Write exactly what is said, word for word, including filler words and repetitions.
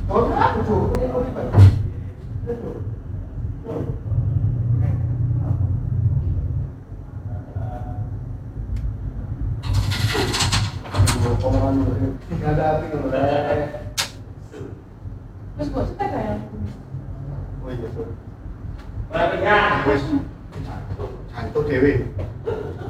Oh, aku tuh. Nggak ada api kalau terus buat kita kayak oh iya tuh cantuk dewi